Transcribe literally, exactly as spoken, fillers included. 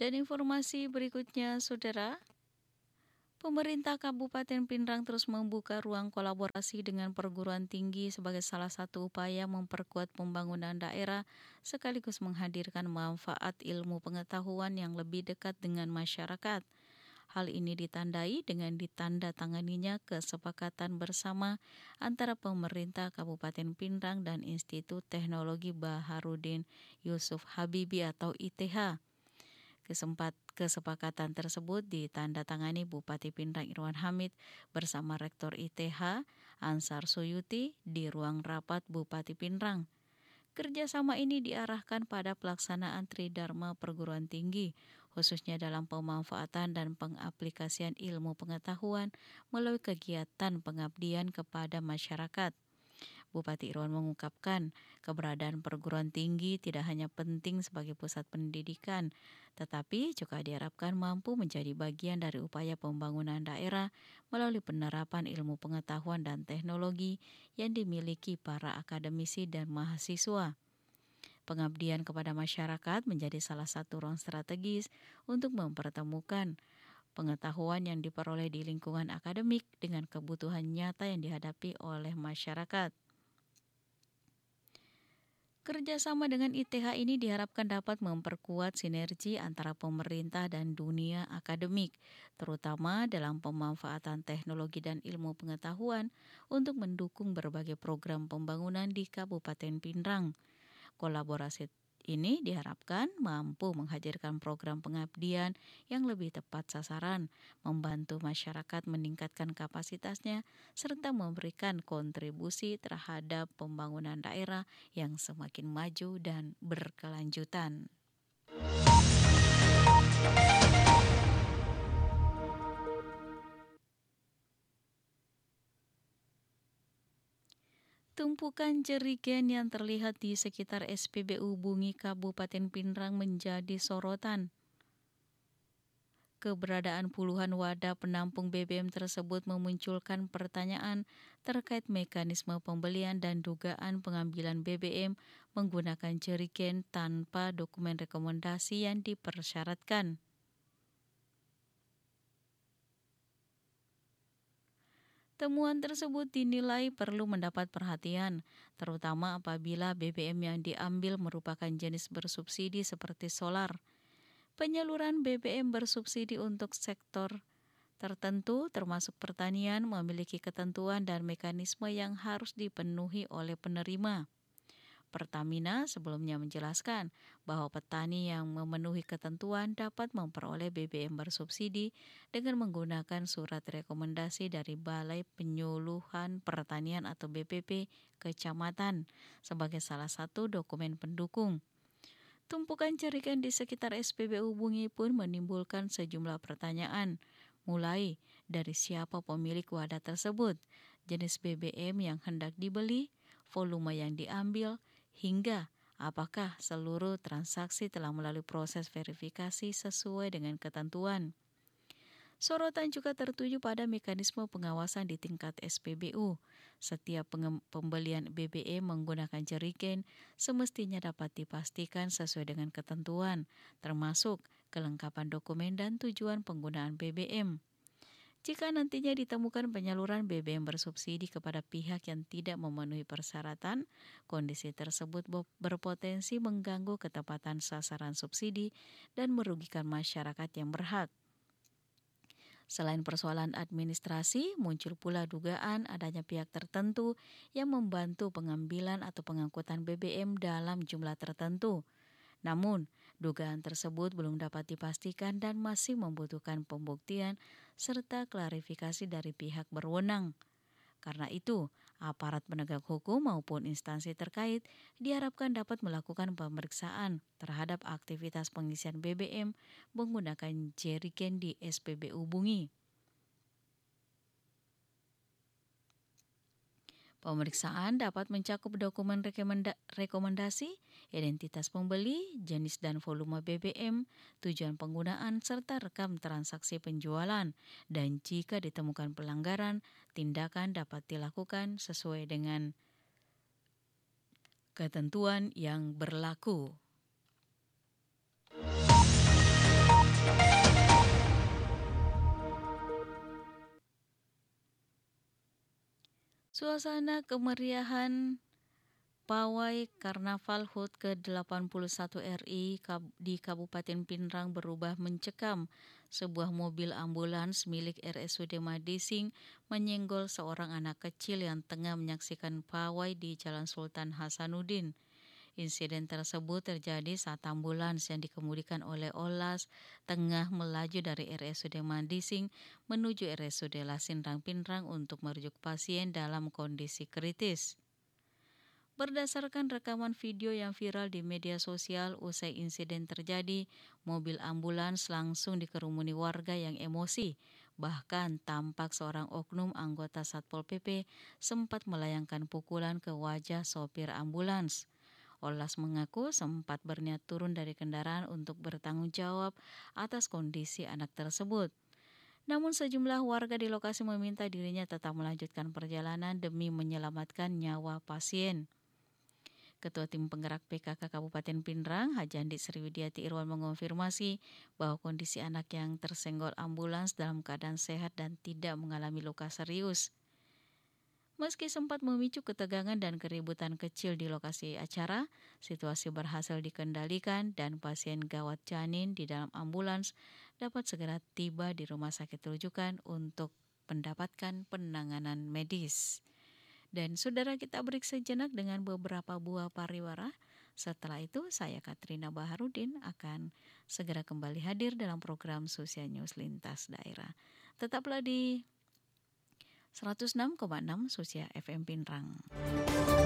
Dan informasi berikutnya, Saudara, pemerintah Kabupaten Pinrang terus membuka ruang kolaborasi dengan perguruan tinggi sebagai salah satu upaya memperkuat pembangunan daerah sekaligus menghadirkan manfaat ilmu pengetahuan yang lebih dekat dengan masyarakat. Hal ini ditandai dengan ditandatanganinya kesepakatan bersama antara pemerintah Kabupaten Pinrang dan Institut Teknologi Baharudin Yusuf Habibie atau I T H. Kesempat, kesepakatan tersebut ditandatangani Bupati Pinrang Irwan Hamid bersama Rektor I T H Ansar Suyuti di ruang rapat Bupati Pinrang. Kerjasama ini diarahkan pada pelaksanaan Tridharma perguruan tinggi, khususnya dalam pemanfaatan dan pengaplikasian ilmu pengetahuan melalui kegiatan pengabdian kepada masyarakat. Bupati Irwan mengungkapkan, keberadaan perguruan tinggi tidak hanya penting sebagai pusat pendidikan, tetapi juga diharapkan mampu menjadi bagian dari upaya pembangunan daerah melalui penerapan ilmu pengetahuan dan teknologi yang dimiliki para akademisi dan mahasiswa. Pengabdian kepada masyarakat menjadi salah satu ruang strategis untuk mempertemukan pengetahuan yang diperoleh di lingkungan akademik dengan kebutuhan nyata yang dihadapi oleh masyarakat. Kerjasama dengan I T H ini diharapkan dapat memperkuat sinergi antara pemerintah dan dunia akademik, terutama dalam pemanfaatan teknologi dan ilmu pengetahuan untuk mendukung berbagai program pembangunan di Kabupaten Pinrang. Kolaborasi ini diharapkan mampu menghadirkan program pengabdian yang lebih tepat sasaran, membantu masyarakat meningkatkan kapasitasnya, serta memberikan kontribusi terhadap pembangunan daerah yang semakin maju dan berkelanjutan. Tumpukan jerigen yang terlihat di sekitar S P B U Bungi Kabupaten Pinrang menjadi sorotan. Keberadaan puluhan wadah penampung B B M tersebut memunculkan pertanyaan terkait mekanisme pembelian dan dugaan pengambilan B B M menggunakan jerigen tanpa dokumen rekomendasi yang dipersyaratkan. Temuan tersebut dinilai perlu mendapat perhatian, terutama apabila B B M yang diambil merupakan jenis bersubsidi seperti solar. Penyaluran B B M bersubsidi untuk sektor tertentu, termasuk pertanian, memiliki ketentuan dan mekanisme yang harus dipenuhi oleh penerima. Pertamina sebelumnya menjelaskan bahwa petani yang memenuhi ketentuan dapat memperoleh B B M bersubsidi dengan menggunakan surat rekomendasi dari Balai Penyuluhan Pertanian atau B P P Kecamatan sebagai salah satu dokumen pendukung. Tumpukan jerigen di sekitar S P B U Bungi pun menimbulkan sejumlah pertanyaan, mulai dari siapa pemilik wadah tersebut, jenis B B M yang hendak dibeli, volume yang diambil, hingga apakah seluruh transaksi telah melalui proses verifikasi sesuai dengan ketentuan. Sorotan juga tertuju pada mekanisme pengawasan di tingkat S P B U. Setiap pembelian B B M menggunakan jerigen semestinya dapat dipastikan sesuai dengan ketentuan, termasuk kelengkapan dokumen dan tujuan penggunaan B B M. Jika nantinya ditemukan penyaluran B B M bersubsidi kepada pihak yang tidak memenuhi persyaratan, kondisi tersebut berpotensi mengganggu ketepatan sasaran subsidi dan merugikan masyarakat yang berhak. Selain persoalan administrasi, muncul pula dugaan adanya pihak tertentu yang membantu pengambilan atau pengangkutan B B M dalam jumlah tertentu. Namun, dugaan tersebut belum dapat dipastikan dan masih membutuhkan pembuktian serta klarifikasi dari pihak berwenang. Karena itu, aparat penegak hukum maupun instansi terkait diharapkan dapat melakukan pemeriksaan terhadap aktivitas pengisian B B M menggunakan jerigen di S P B U Bungi. Pemeriksaan dapat mencakup dokumen rekomenda- rekomendasi, identitas pembeli, jenis dan volume B B M, tujuan penggunaan, serta rekam transaksi penjualan. Dan jika ditemukan pelanggaran, tindakan dapat dilakukan sesuai dengan ketentuan yang berlaku. Suasana kemeriahan Pawai Karnaval H U T ke delapan puluh satu R I di Kabupaten Pinrang berubah mencekam. Sebuah mobil ambulans milik R S U D Madising menyenggol seorang anak kecil yang tengah menyaksikan pawai di Jalan Sultan Hasanuddin. Insiden tersebut terjadi saat ambulans yang dikemudikan oleh Olas tengah melaju dari R S U D Madising menuju R S U D Lasinrang Pinrang untuk merujuk pasien dalam kondisi kritis. Berdasarkan rekaman video yang viral di media sosial, usai insiden terjadi, mobil ambulans langsung dikerumuni warga yang emosi. Bahkan tampak seorang oknum anggota Satpol P P sempat melayangkan pukulan ke wajah sopir ambulans. Olas mengaku sempat berniat turun dari kendaraan untuk bertanggung jawab atas kondisi anak tersebut. Namun sejumlah warga di lokasi meminta dirinya tetap melanjutkan perjalanan demi menyelamatkan nyawa pasien. Ketua Tim Penggerak P K K Kabupaten Pinrang, Hajandi Sriwidiati Irwan mengonfirmasi bahwa kondisi anak yang tersenggol ambulans dalam keadaan sehat dan tidak mengalami luka serius. Meski sempat memicu ketegangan dan keributan kecil di lokasi acara, situasi berhasil dikendalikan dan pasien gawat janin di dalam ambulans dapat segera tiba di rumah sakit rujukan untuk mendapatkan penanganan medis. Dan saudara, kita break sejenak dengan beberapa buah pariwara. Setelah itu saya Katrina Baharudin akan segera kembali hadir dalam program Sosial News Lintas Daerah. Tetaplah di seratus enam koma enam Sosial F M Pinrang.